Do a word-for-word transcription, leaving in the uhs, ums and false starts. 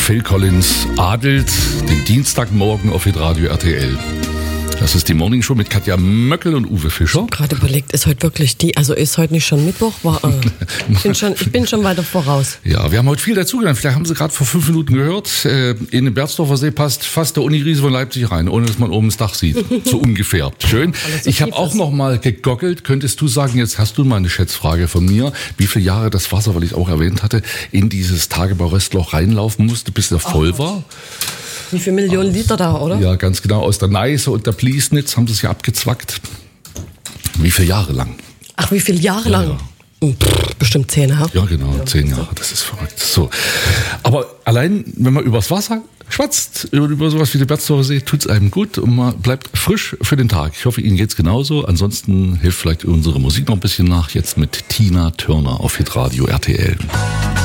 Phil Collins adelt den Dienstagmorgen auf Hitradio R T L. Das ist die Morning Show mit Katja Möckel und Uwe Fischer. Ich habe gerade überlegt, ist heute wirklich die, also ist heute nicht schon Mittwoch? War, äh, ich, bin schon, ich bin schon weiter voraus. Ja, wir haben heute viel dazugelernt. Vielleicht haben Sie gerade vor fünf Minuten gehört, äh, in den Berzdorfer See passt fast der Uniriese von Leipzig rein, ohne dass man oben das Dach sieht. So ungefähr. Schön. So ich habe auch noch mal gegoggelt. Könntest du sagen, jetzt hast du mal eine Schätzfrage von mir, wie viele Jahre das Wasser, weil ich auch erwähnt hatte, in dieses Tagebauröstloch reinlaufen musste, bis er voll Ach, war? Wie viele Millionen Liter da, oder? Ja, ganz genau. Aus der Neiße und der Pliesnitz haben sie es ja abgezwackt. Wie viele Jahre lang? Ach, wie viele Jahre Ja, lang? Ja. Pff, bestimmt zehn, ja? Ja, genau, ja, zehn Jahre. Das ist verrückt. So. Aber allein, wenn man übers Wasser schwatzt, über sowas wie den Berzdorfer See, tut es einem gut und man bleibt frisch für den Tag. Ich hoffe, Ihnen geht's genauso. Ansonsten hilft vielleicht unsere Musik noch ein bisschen nach. Jetzt mit Tina Turner auf Hitradio R T L.